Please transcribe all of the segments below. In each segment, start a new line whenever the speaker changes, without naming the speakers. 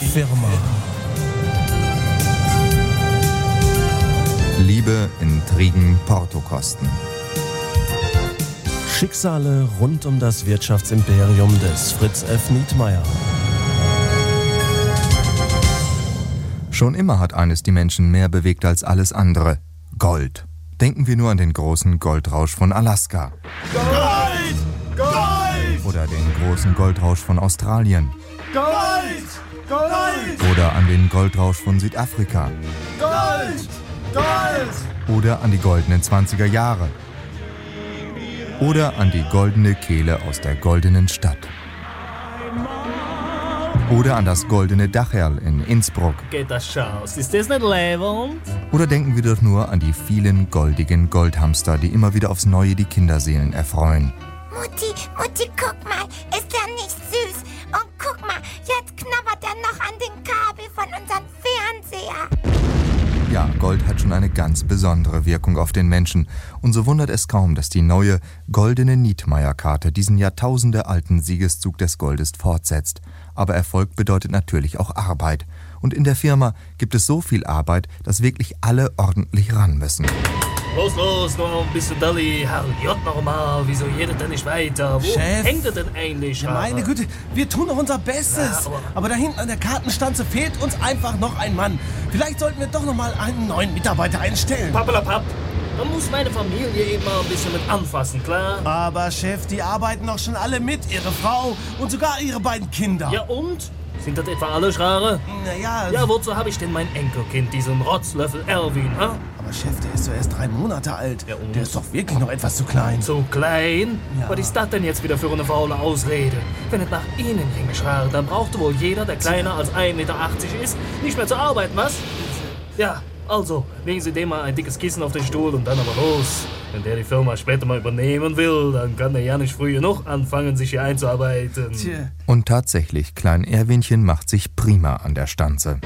Firma.
Liebe, Intrigen, Portokosten.
Schicksale rund um das Wirtschaftsimperium des Fritz F. Nietmeyer.
Schon immer hat eines die Menschen mehr bewegt als alles andere: Gold. Denken wir nur an den großen Goldrausch von Alaska.
Gold! Gold!
Oder den großen Goldrausch von Australien.
Gold! Gold!
Oder an den Goldrausch von Südafrika.
Gold! Gold!
Oder an die goldenen 20er Jahre. Oder an die goldene Kehle aus der goldenen Stadt. Oder an das goldene Dacherl in Innsbruck.
Geht das Schaus? Ist das nicht lebend?
Oder denken wir doch nur an die vielen goldigen Goldhamster, die immer wieder aufs Neue die Kinderseelen erfreuen.
Mutti, guck mal, ist der nicht süß? Und guck mal, jetzt knabbert er noch an den Kabel von unserem Fernseher.
Ja, Gold hat schon eine ganz besondere Wirkung auf den Menschen. Und so wundert es kaum, dass die neue goldene Nietmeyer-Karte diesen jahrtausendealten Siegeszug des Goldes fortsetzt. Aber Erfolg bedeutet natürlich auch Arbeit. Und in der Firma gibt es so viel Arbeit, dass wirklich alle ordentlich ran müssen.
Los, noch ein bisschen Dolly. Herrgott nochmal, wieso jeder denn nicht weiter? Wo
Chef.
hängt er denn eigentlich?
Ja, meine Güte, wir tun doch unser Bestes.
Ja,
aber da hinten an der Kartenstanze fehlt uns einfach noch ein Mann. Vielleicht sollten wir doch noch mal einen neuen Mitarbeiter einstellen.
Pappelapapp. Da muss meine Familie eben mal ein bisschen mit anfassen, klar?
Aber Chef, die arbeiten doch schon alle mit. Ihre Frau und sogar ihre beiden Kinder.
Ja und? Sind das etwa alle Schrare?
Naja.
Ja, wozu habe ich denn mein Enkelkind, diesen Rotzlöffel Erwin, ha?
Aber Chef, der ist doch erst 3 Monate alt.
Ja, und?
Der ist doch wirklich noch etwas zu klein.
Zu klein?
Ja.
Was ist das denn jetzt wieder für eine faule Ausrede? Wenn es nach Ihnen ginge, Schrare, dann brauchte wohl jeder, der kleiner als 1,80 Meter ist, nicht mehr zu arbeiten, was? Ja, also, legen Sie dem mal ein dickes Kissen auf den Stuhl und dann aber los. Wenn der die Firma später mal übernehmen will, dann kann der ja nicht früh genug anfangen, sich hier einzuarbeiten.
Tja.
Und tatsächlich, Klein Erwinchen macht sich prima an der Stanze.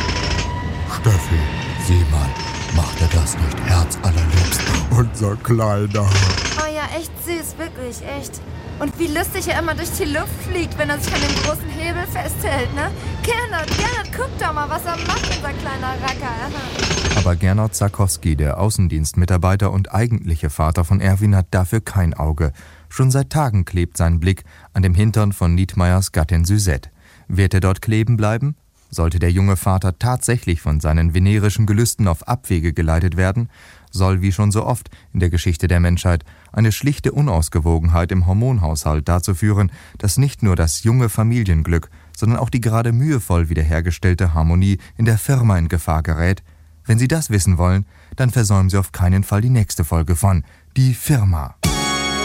Steffi, sieh mal, macht er das nicht herzallerliebst, unser Kleiner?
Oh ja, echt süß, wirklich, echt. Und wie lustig er immer durch die Luft fliegt, wenn er sich an dem großen Hebel festhält, ne? Gernot, guck doch mal, was er macht, unser kleiner Racker.
Aber Gernot Zakowski, der Außendienstmitarbeiter und eigentliche Vater von Erwin, hat dafür kein Auge. Schon seit Tagen klebt sein Blick an dem Hintern von Nietmeyers Gattin Suzette. Wird er dort kleben bleiben? Sollte der junge Vater tatsächlich von seinen venerischen Gelüsten auf Abwege geleitet werden, soll, wie schon so oft in der Geschichte der Menschheit, eine schlichte Unausgewogenheit im Hormonhaushalt dazu führen, dass nicht nur das junge Familienglück, sondern auch die gerade mühevoll wiederhergestellte Harmonie in der Firma in Gefahr gerät. Wenn Sie das wissen wollen, dann versäumen Sie auf keinen Fall die nächste Folge von Die Firma.